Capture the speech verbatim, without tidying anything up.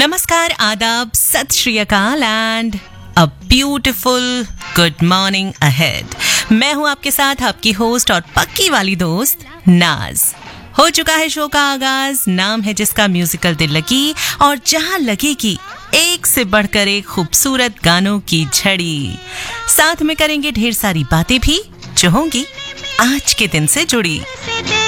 नमस्कार, आदाब, सत श्री अकाल and a beautiful good morning ahead. मैं हूं आपके साथ आपकी होस्ट और पक्की वाली दोस्त नाज। हो चुका है शो का आगाज, नाम है जिसका म्यूजिकल दिल लगी, और जहां लगेगी एक से बढ़कर एक खूबसूरत गानों की झड़ी। साथ में करेंगे ढेर सारी बातें भी जो होंगी आज के दिन से जुड़ी।